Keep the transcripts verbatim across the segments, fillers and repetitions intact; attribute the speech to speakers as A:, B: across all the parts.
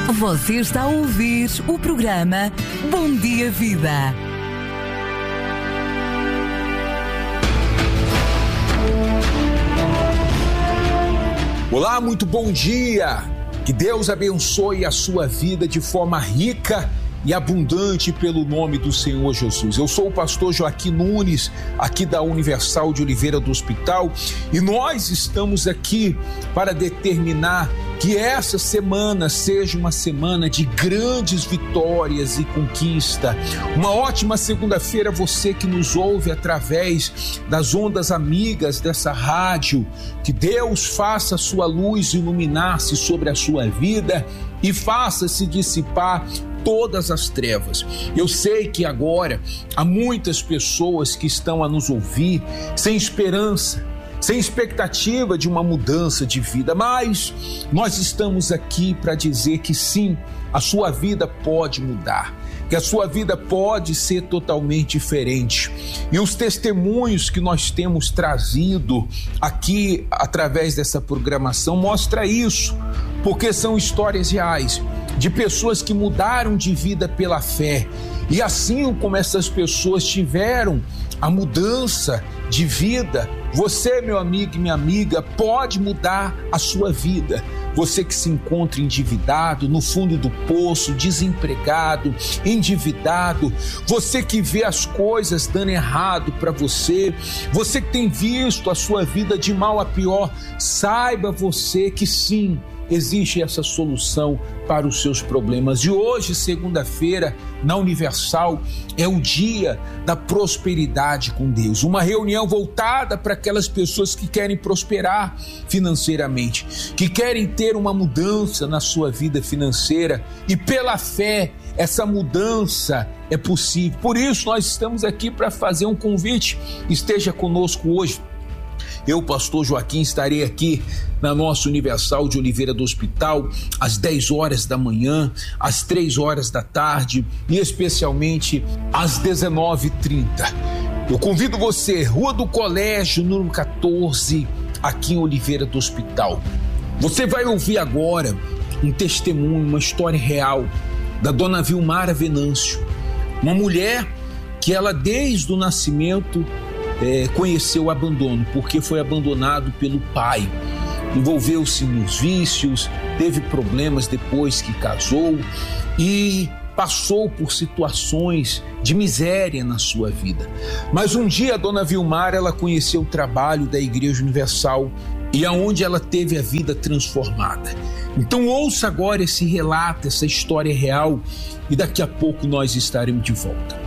A: Você está a ouvir o programa Bom Dia Vida.
B: Olá, muito bom dia! Que Deus abençoe a sua vida de forma rica e abundante pelo nome do Senhor Jesus. Eu sou o pastor Joaquim Nunes, aqui da Universal de Oliveira do Hospital, e nós estamos aqui para determinar que essa semana seja uma semana de grandes vitórias e conquista. Uma ótima segunda-feira, você que nos ouve através das ondas amigas dessa rádio. Que Deus faça a sua luz iluminar-se sobre a sua vida e faça-se dissipar todas as trevas. Eu sei que agora há muitas pessoas que estão a nos ouvir sem esperança, sem expectativa de uma mudança de vida, mas nós estamos aqui para dizer que sim, a sua vida pode mudar, que a sua vida pode ser totalmente diferente. E os testemunhos que nós temos trazido aqui através dessa programação mostra isso, porque são histórias reais de pessoas que mudaram de vida pela fé. E assim como essas pessoas tiveram a mudança de vida, você, meu amigo e minha amiga, pode mudar a sua vida. Você que se encontra endividado, no fundo do poço, desempregado, endividado, você que vê as coisas dando errado para você, você que tem visto a sua vida de mal a pior, saiba você que sim, existe essa solução para os seus problemas. E hoje, segunda-feira, na Universal, é o dia da prosperidade com Deus. Uma reunião voltada para aquelas pessoas que querem prosperar financeiramente, que querem ter uma mudança na sua vida financeira. E pela fé, essa mudança é possível. Por isso, nós estamos aqui para fazer um convite. Esteja conosco hoje. Eu, pastor Joaquim, estarei aqui na nossa Universal de Oliveira do Hospital às dez horas da manhã, às três horas da tarde e especialmente às dezenove e trinta. Eu convido você, Rua do Colégio, número quatorze, aqui em Oliveira do Hospital. Você vai ouvir agora um testemunho, uma história real da dona Vilmara Venâncio, uma mulher que ela desde o nascimento É, conheceu o abandono, porque foi abandonado pelo pai, envolveu-se nos vícios, teve problemas depois que casou e passou por situações de miséria na sua vida. Mas um dia a dona Vilmara, ela conheceu o trabalho da Igreja Universal e aonde ela teve a vida transformada. Então ouça agora esse relato, essa história real, e daqui a pouco nós estaremos de volta.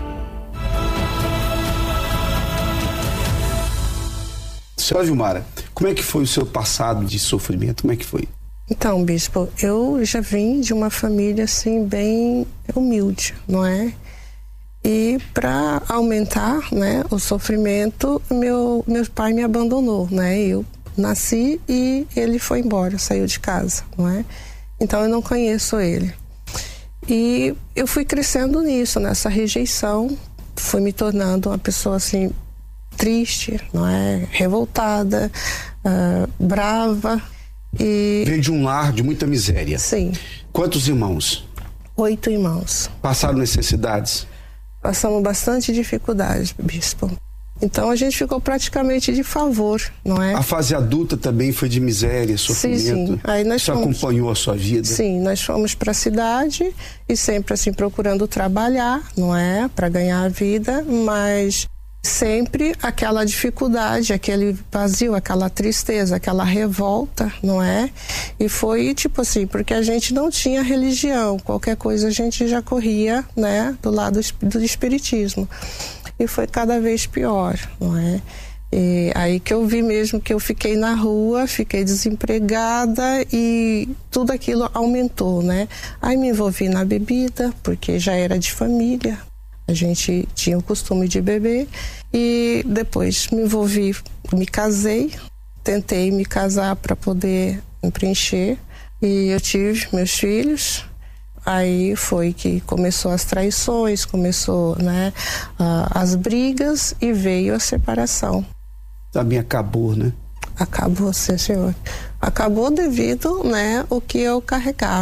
C: Senhora Vilmara, como é que foi o seu passado de sofrimento? Como é que foi?
D: Então, bispo, eu já vim de uma família assim bem humilde, não é? E para aumentar, né, o sofrimento, meu meu pai me abandonou, né? Eu nasci e ele foi embora, saiu de casa, não é? Então eu não conheço ele. E eu fui crescendo nisso, nessa rejeição, fui me tornando uma pessoa assim triste, não é? Revoltada, uh, brava e...
C: Veio de um lar de muita miséria.
D: Sim.
C: Quantos irmãos?
D: Oito irmãos.
C: Passaram necessidades?
D: Passamos bastante dificuldade, bispo. Então a gente ficou praticamente de favor, não é?
C: A fase adulta também foi de miséria, sofrimento? Sim, sim. Aí nós
D: Isso
C: fomos... acompanhou a sua vida?
D: Sim, nós fomos para a cidade e sempre assim procurando trabalhar, não é? Para ganhar a vida, mas... sempre aquela dificuldade, aquele vazio, aquela tristeza, aquela revolta, não é? E foi tipo assim, porque a gente não tinha religião, qualquer coisa a gente já corria, né, do lado do espiritismo. E foi cada vez pior, não é? E aí que eu vi mesmo que eu fiquei na rua, fiquei desempregada e tudo aquilo aumentou, né? Aí me envolvi na bebida, porque já era de família. A gente tinha o costume de beber e depois me envolvi, me casei, tentei me casar para poder me preencher e eu tive meus filhos. Aí foi que começou as traições, começou, né, as brigas e veio a separação.
C: Também acabou, né?
D: Acabou, sim, senhor. Acabou devido, né, o que eu carregava.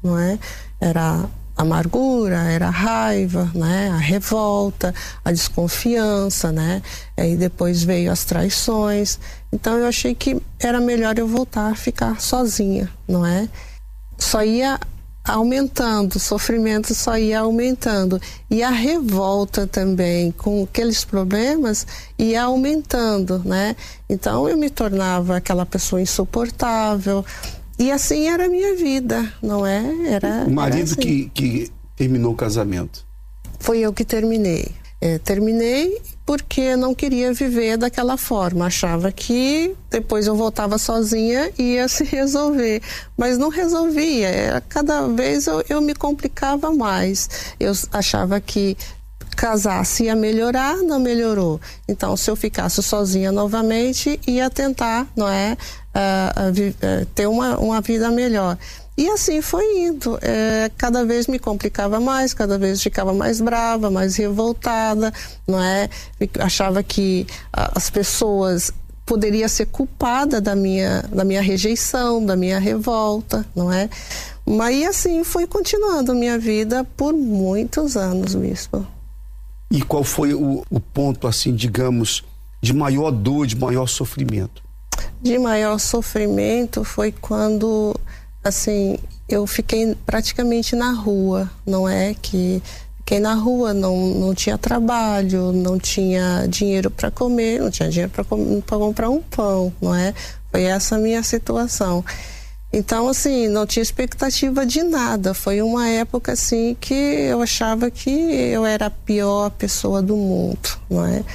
D: não é? Era amargura, era a raiva, né? A revolta, a desconfiança, né? Aí depois veio as traições. Então eu achei que era melhor eu voltar a ficar sozinha, não é? Só ia aumentando, o sofrimento só ia aumentando. E a revolta também, com aqueles problemas, ia aumentando, né? Então eu me tornava aquela pessoa insuportável. E assim era a minha vida, não é? Era,
C: o marido
D: era assim.
C: que, que terminou o casamento?
D: Foi eu que terminei. É, terminei porque não queria viver daquela forma. Achava que depois eu voltava sozinha e ia se resolver. Mas não resolvia. Era, cada vez eu, eu me complicava mais. Eu achava que casasse ia melhorar, não melhorou. Então, se eu ficasse sozinha novamente, ia tentar, não é, uh, uh, uh, ter uma, uma vida melhor. E assim foi indo. É, cada vez me complicava mais, cada vez ficava mais brava, mais revoltada, não é? Achava que uh, as pessoas poderiam ser culpadas da minha, da minha rejeição, da minha revolta, não é? Mas assim foi continuando a minha vida por muitos anos, bispo.
C: E qual foi o, o ponto, assim, digamos, de maior dor, de maior sofrimento?
D: De maior sofrimento foi quando, assim, eu fiquei praticamente na rua, não é? Que fiquei na rua, não, não tinha trabalho, não tinha dinheiro para comer, não tinha dinheiro para comprar um pão, não é? Foi essa a minha situação. Então, assim, não tinha expectativa de nada. Foi uma época, assim, que eu achava que eu era a pior pessoa do mundo, não é?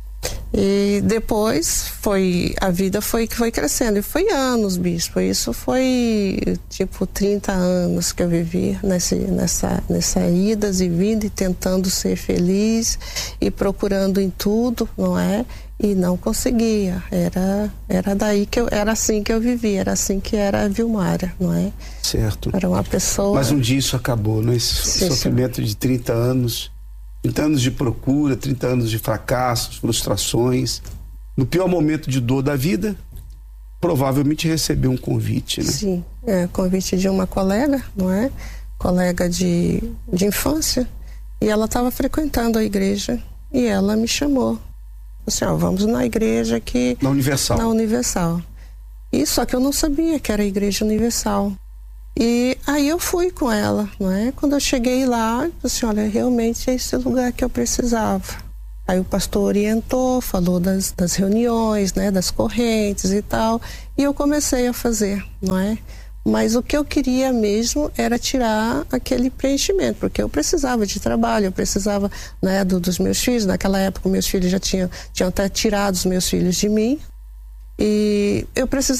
D: E depois foi, a vida foi, foi crescendo. E foi anos, bispo. Isso foi, tipo, trinta anos que eu vivi nesse, nessa, nessa idas e vindas, e tentando ser feliz e procurando em tudo, não é? E não conseguia. Era, era daí que eu, era assim que eu vivia, era assim que era a Vilmara, não é?
C: Certo.
D: Era uma pessoa...
C: Mas um dia isso acabou, não é? Esse
D: Sim,
C: sofrimento
D: sim.
C: de trinta anos, trinta anos de procura, trinta anos de fracassos, frustrações. No pior momento de dor da vida, provavelmente recebeu um convite, né?
D: Sim, é, convite de uma colega, não é? Colega de, de infância. E ela estava frequentando a igreja e ela me chamou. Assim, ó, vamos na igreja que...
C: Na Universal.
D: Na Universal. E só que eu não sabia que era a Igreja Universal. E aí eu fui com ela, não é? Quando eu cheguei lá, eu disse, olha, realmente é esse lugar que eu precisava. Aí o pastor orientou, falou das, das reuniões, né, das correntes e tal. E eu comecei a fazer, não é? Mas o que eu queria mesmo era tirar aquele preenchimento, porque eu precisava de trabalho, eu precisava, né, do, dos meus filhos. Naquela época, meus filhos já tinham, tinham até tirado os meus filhos de mim. E eu precisava